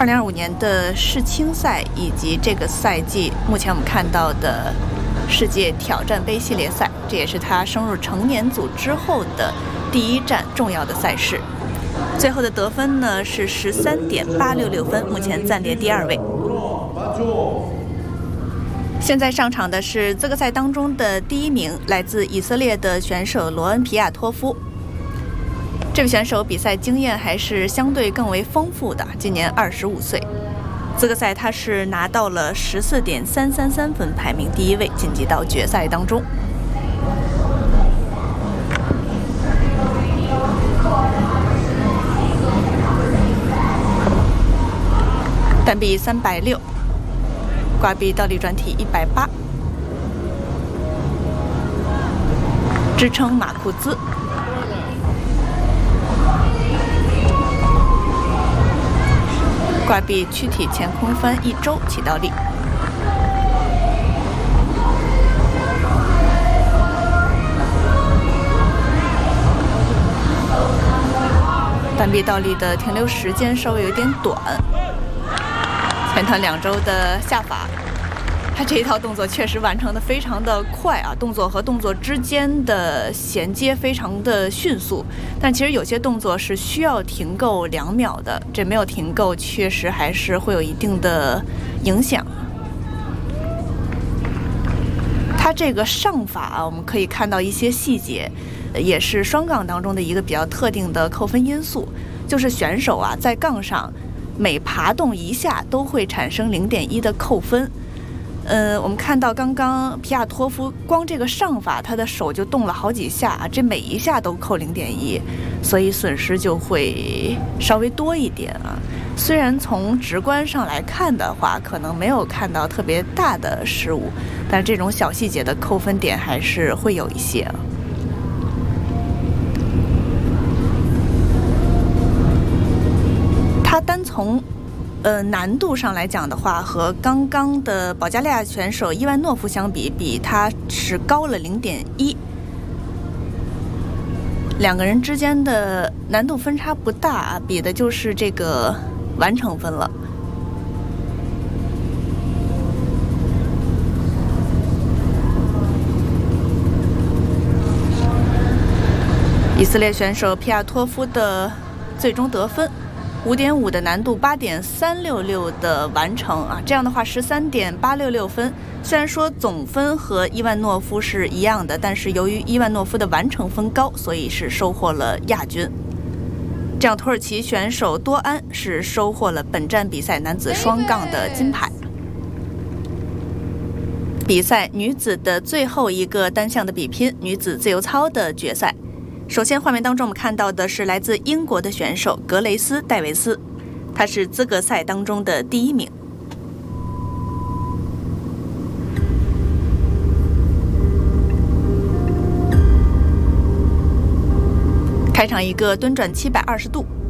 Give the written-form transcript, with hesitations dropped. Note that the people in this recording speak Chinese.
2025年的世青赛以及这个赛季目前我们看到的世界挑战杯系列赛，这也是他升入成年组之后的第一站重要的赛事。最后的得分呢是13.866分，目前暂列第2位。现在上场的是资格赛当中的第1名，来自以色列的选手罗恩·皮亚托夫。这位选手比赛经验还是相对更为丰富的，今年25岁。资格赛他是拿到了14.333分，排名第1位，晋级到决赛当中。单臂360，挂臂倒立转体180，支撑马库兹，挂臂躯体前空翻1周起倒立，单臂倒立的停留时间稍微有点短。前团2周的下法，他这一套动作确实完成的非常的快啊，动作和动作之间的衔接非常的迅速，但其实有些动作是需要停够2秒的，这没有停够确实还是会有一定的影响。他这个上法啊，我们可以看到一些细节，也是双杠当中的一个比较特定的扣分因素，就是选手啊在杠上每爬动1下都会产生0.1的扣分。我们看到刚刚皮亚托夫光这个上法，他的手就动了好几下啊，这每一下都扣0.1，所以损失就会稍微多一点啊。虽然从直观上来看的话，可能没有看到特别大的失误，但这种小细节的扣分点还是会有一些。他单从难度上来讲的话，和刚刚的保加利亚选手伊万诺夫相比他是高了0.1，两个人之间的难度分差不大，比的就是这个完成分了。以色列选手皮亚托夫的最终得分5.5的难度8.366的完成啊，这样的话13.866分。虽然说总分和伊万诺夫是一样的，但是由于伊万诺夫的完成分高，所以是收获了亚军。这样土耳其选手多安是收获了本站比赛男子双杠的金牌。比赛女子的最后一个单项的比拼，女子自由操的决赛。首先画面当中我们看到的是来自英国的选手格雷斯·戴维斯，他是资格赛当中的第1名。开场一个蹲转720度，